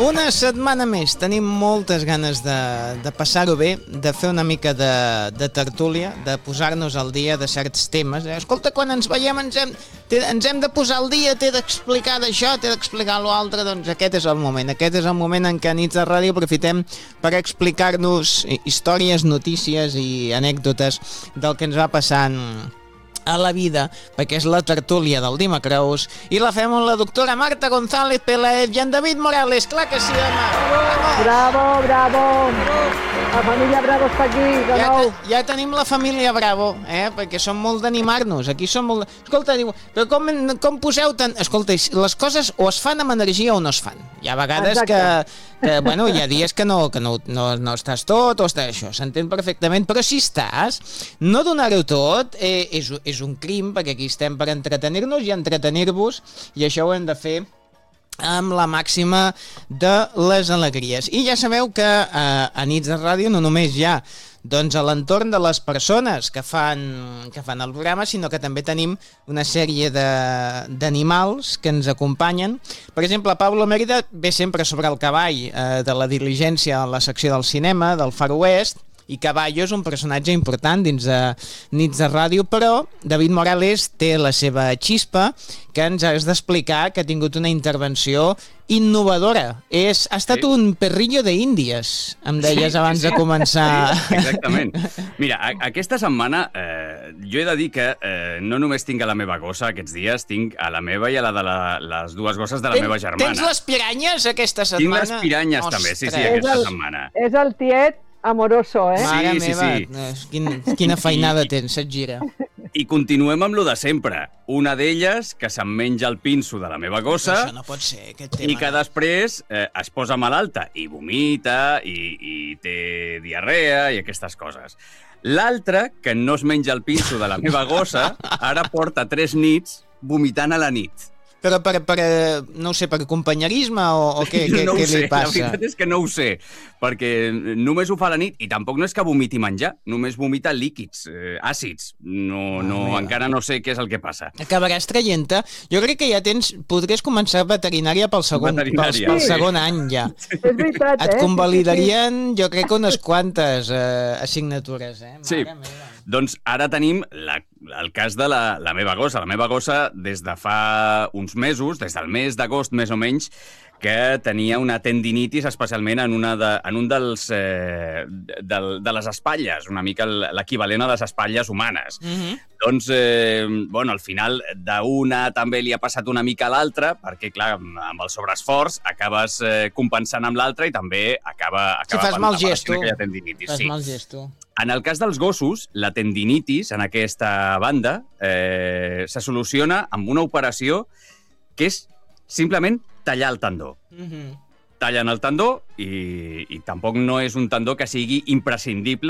Una setmana més. Tenim moltes ganes de passar-ho bé, de fer una mica de tertúlia, de posar-nos al dia de certs temes. Escolta, quan ens veiem ens hem de posar al dia, t'he d'explicar d'això, t'he d'explicar l'altre. Doncs aquest és el moment. Aquest és el moment en què a Nits de Ràdio aprofitem per explicar-nos històries, notícies i anècdotes del que ens va passant a la vida, perquè és la tertúlia del Dimecrous i la fem amb la doctora Marta González Pelaez i en David Morales. Clar que sí, home! Bravo, bravo! La família Bravo està aquí, de nou. Ja tenim la família Bravo, perquè som molt d'animar-nos. Aquí som molt... Escolta, diu, però com poseu tant... Escolta, les coses o es fan amb energia o no es fan. Hi ha vegades que bueno, hi ha dies que no estàs tot o estàs això, s'entén perfectament, però si estàs, no donar-ho tot és un crim, perquè aquí estem per entretenir-nos i entretenir-vos, i això ho hem de fer amb la màxima de les alegries. I ja sabeu que a Nits de Ràdio no només hi ha doncs, a l'entorn de les persones que fan el programa, sinó que també tenim una sèrie d'animals que ens acompanyen. Per exemple, Pablo Mérida ve sempre sobre el cavall de la diligència a la secció del cinema, del Far West, i Caballo és un personatge important dins de Nits de Ràdio, però David Morales té la seva xispa, que ens has d'explicar que ha tingut una intervenció innovadora. Ha estat un perrillo d'Índies, em deies abans de començar. Sí, exactament. Mira, aquesta setmana jo he de dir que no només tinc a la meva gossa aquests dies, tinc a la meva i a la de les dues gosses de la meva germana. Tens les piranyes aquesta setmana? Tinc les piranyes també, sí, aquesta setmana. És el tiet amoroso, Mare meva, quina feinada tens, se't gira. I continuem amb lo de sempre. Una d'elles que se'm menja el pinso de la meva gossa. Això no pot ser, aquest tema. I que després es posa malalta i vomita i té diarrea i aquestes coses. L'altra, que no es menja el pinso de la meva gossa, ara porta 3 nits vomitant a la nit. Però no ho sé, per companyerisme o què no li passa? La veritat és que no ho sé, perquè només ho fa a la nit i tampoc no és que vomiti menjar, només vomita líquids, àcids. Encara no sé què és el que passa. Acabaràs traient-te. Jo crec que ja podries començar veterinària pel segon any, ja. És veritat, Et convalidarien, jo crec que unes quantes assignatures, Sí. Doncs ara tenim el cas de la meva gossa. La meva gossa, des de fa uns mesos, des del mes d'agost més o menys, que tenia una tendinitis, especialment en un de les espatlles, una mica l'equivalent a les espatlles humanes. Doncs, al final, d'una també li ha passat una mica a l'altra, perquè, clar, amb el sobreesforç acabes compensant amb l'altra i també acaba fas mal gesto. Aquella tendinitis. Fas mal gesto. En el cas dels gossos, la tendinitis, en aquesta banda, se soluciona amb una operació que és simplement tallar el tendó. Tallen el tendó i tampoc no és un tendó que sigui imprescindible